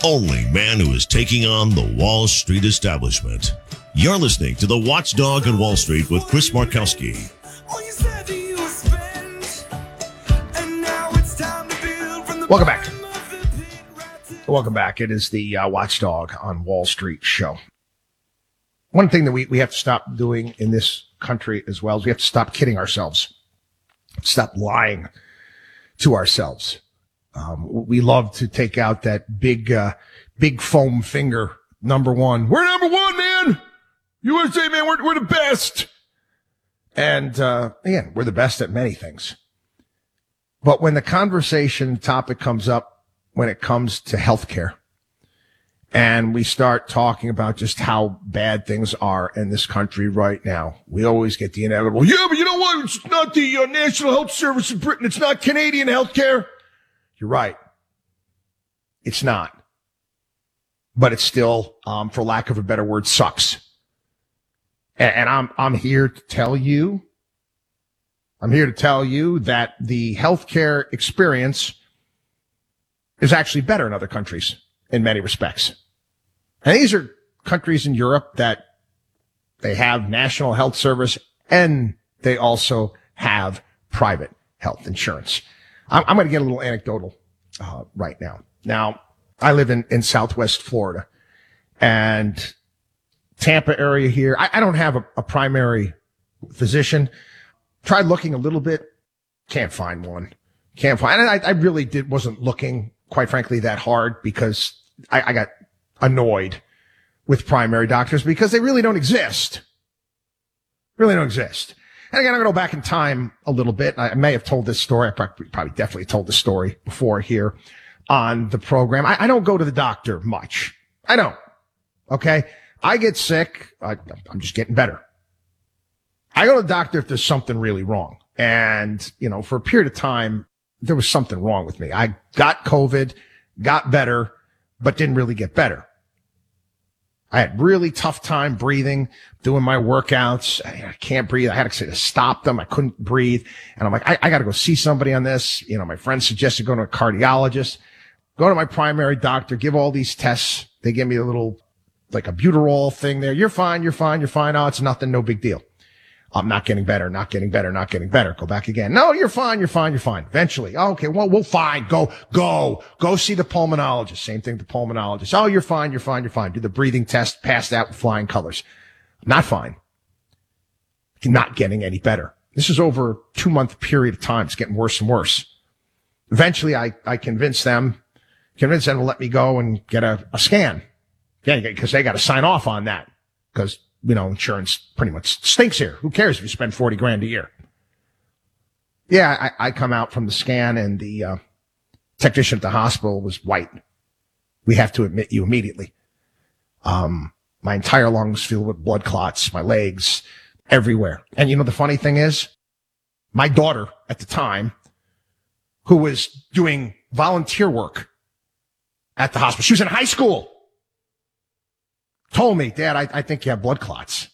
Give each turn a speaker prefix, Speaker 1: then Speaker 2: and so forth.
Speaker 1: only man who is taking on the Wall Street establishment. You're listening to The Watchdog on Wall Street with Chris Markowski.
Speaker 2: Welcome back. Welcome back. It is the Watchdog on Wall Street show. One thing that we have to stop doing in this country as well is we have to stop kidding ourselves. Stop lying to ourselves. We love to take out that big foam finger. Number one. We're number one, man. USA, man. We're the best. And, again, we're the best at many things. But when the conversation topic comes up, when it comes to healthcare, and we start talking about just how bad things are in this country right now, we always get the inevitable, yeah, but you know what? It's not the National Health Service in Britain. It's not Canadian healthcare. You're right. It's not. But it still, for lack of a better word, sucks. And I'm here to tell you, that the healthcare experience is actually better in other countries in many respects. And these are countries in Europe that they have National Health Service and they also have private health insurance. I'm going to get a little anecdotal right now. Now, I live in Southwest Florida and Tampa area here. I don't have a primary physician. Tried looking a little bit. Can't find one. And I really wasn't looking, quite frankly, that hard because I got annoyed with primary doctors because they really don't exist. And again, I'm going to go back in time a little bit. I may have told this story. I probably definitely told this story before here on the program. I don't go to the doctor much. I don't. Okay. I get sick. I'm just getting better. I go to the doctor if there's something really wrong. And, for a period of time, there was something wrong with me. I got COVID, got better, but didn't really get better. I had really tough time breathing, doing my workouts. I can't breathe. I had to stop them. I couldn't breathe. And I'm like, I got to go see somebody on this. My friend suggested going to a cardiologist, go to my primary doctor, give all these tests. They give me a little, like a Buterol thing there. You're fine. Oh, it's nothing. No big deal. I'm not getting better. Go back again. No, you're fine. Eventually. Oh, okay. Well, we'll fine. Go see the pulmonologist. Same thing, the pulmonologist. Oh, you're fine. Do the breathing test, passed out with flying colors. I'm not fine. Not getting any better. This is over a 2-month period of time. It's getting worse and worse. Eventually, I convinced them to let me go and get a scan. Yeah, because they got to sign off on that. Because insurance pretty much stinks here. Who cares if you spend $40,000 a year? Yeah, I come out from the scan and the technician at the hospital was white. We have to admit you immediately. My entire lungs filled with blood clots, my legs, everywhere. And the funny thing is, my daughter at the time, who was doing volunteer work at the hospital, she was in high school, told me, Dad, I think you have blood clots.